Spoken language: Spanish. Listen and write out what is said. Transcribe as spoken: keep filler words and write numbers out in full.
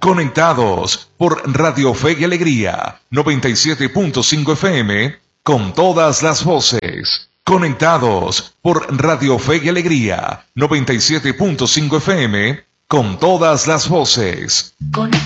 Conectados por Radio Fe y Alegría, noventa y siete punto cinco F M, con todas las voces. Conectados por Radio Fe y Alegría, noventa y siete punto cinco F M, con todas las voces.